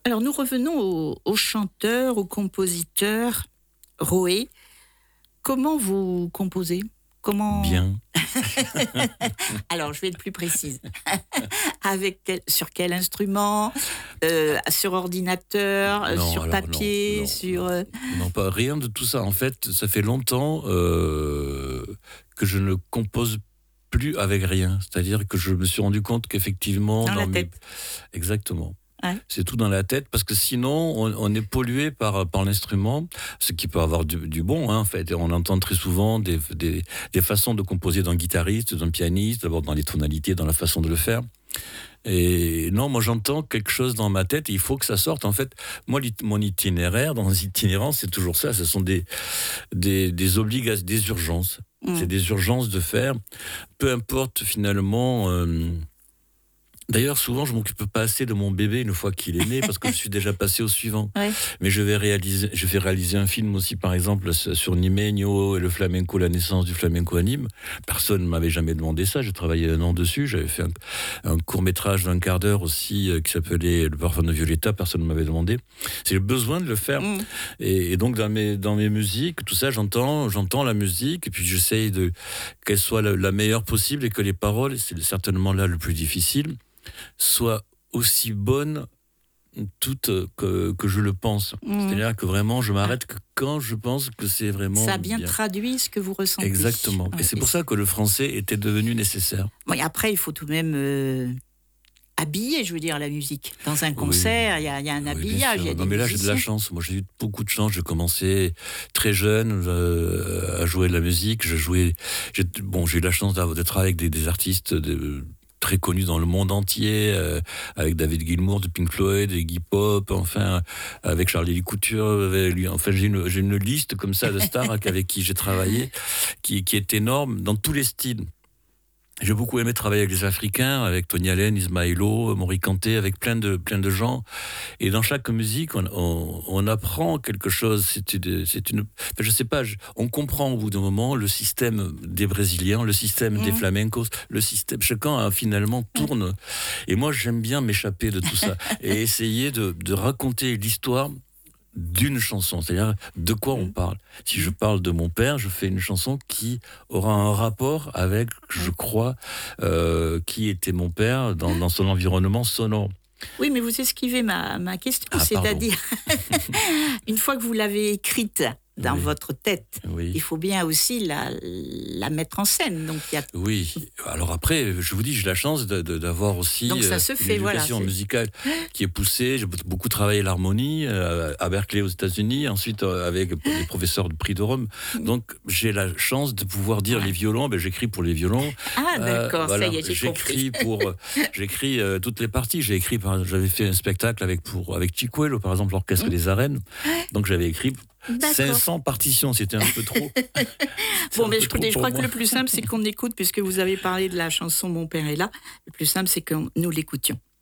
Alors nous revenons au chanteur, au compositeur Roé. Comment vous composez? Comment... Bien. Alors je vais être plus précise. Sur quel instrument? Sur ordinateur? Non, Sur alors papier? non, Sur... non, pas rien de tout ça. En fait, ça fait longtemps que je ne compose plus avec rien. C'est-à-dire que je me suis rendu compte qu'effectivement... Dans la tête. Exactement. Ouais. C'est tout dans la tête, parce que sinon, on est pollué par l'instrument, ce qui peut avoir du bon, hein, en fait. Et on entend très souvent des façons de composer d'un guitariste, d'un pianiste, d'abord dans les tonalités, dans la façon de le faire. Et non, moi j'entends quelque chose dans ma tête et il faut que ça sorte. En fait, moi, mon itinéraire, dans les itinérants, c'est toujours ça. Ce sont des obligations, des urgences. C'est des urgences de faire. Peu importe finalement... D'ailleurs, souvent, je m'occupe pas assez de mon bébé une fois qu'il est né, parce que je suis déjà passé au suivant. Ouais. Mais je vais réaliser un film aussi, par exemple, sur Nimeño et le flamenco, la naissance du flamenco à Nîmes. Personne ne m'avait jamais demandé ça. J'ai travaillé 1 an dessus. J'avais fait un court-métrage d'1 quart d'heure aussi, qui s'appelait Le parfum de Violetta. Personne ne m'avait demandé. C'est le besoin de le faire. Et donc, dans mes musiques, tout ça, j'entends la musique, et puis j'essaye qu'elle soit la meilleure possible, et que les paroles, c'est certainement là le plus difficile, soit aussi bonne toutes que je le pense. C'est-à-dire que vraiment, je m'arrête que quand je pense que c'est vraiment ça a bien traduit ce que vous ressentez. Exactement. Ouais. Et c'est pour ça que le français était devenu nécessaire. Bon, et après, il faut tout de même habiller, je veux dire, la musique. Dans un concert, il y a un habillage. Il y a des non, mais là, j'ai de la musiciens. chance. Moi, j'ai eu beaucoup de chance. J'ai commencé très jeune à jouer de la musique. J'ai eu la chance de travailler avec des artistes très connu dans le monde entier, avec David Gilmour de Pink Floyd, Iggy Pop, enfin, avec Charlie Couture, avec lui. Enfin, j'ai une liste comme ça de stars avec qui j'ai travaillé, qui est énorme dans tous les styles. J'ai beaucoup aimé travailler avec les Africains, avec Tony Allen, Ismaëlo, Mori Kanté, avec plein de gens. Et dans chaque musique, on apprend quelque chose. Je sais pas, on comprend au bout d'un moment le système des Brésiliens, le système des flamencos, le système. Chacun finalement tourne. Et moi, j'aime bien m'échapper de tout ça et essayer de raconter l'histoire d'une chanson, c'est-à-dire de quoi on parle. Si je parle de mon père, je fais une chanson qui aura un rapport avec, je crois, qui était mon père dans son environnement sonore. Oui, mais vous esquivez ma question, c'est-à-dire, une fois que vous l'avez écrite dans votre tête, il faut bien aussi la mettre en scène. Donc, Oui, alors après, je vous dis, j'ai la chance d'avoir aussi donc ça se fait, une éducation musicale qui est poussée. J'ai beaucoup travaillé l'harmonie à Berkeley aux États-Unis, ensuite avec des professeurs de prix de Rome. Donc j'ai la chance de pouvoir dire les violons, j'écris pour les violons. Ah d'accord, ça y est, j'ai compris. J'écris toutes les parties. J'avais fait un spectacle avec Chicuelo, par exemple, l'Orchestre des Arènes. Donc j'avais écrit 500 partitions, c'était un peu trop. Bon, mais écoutez, je crois que le plus simple, c'est qu'on écoute, puisque vous avez parlé de la chanson Mon père est là. Le plus simple, c'est que nous l'écoutions.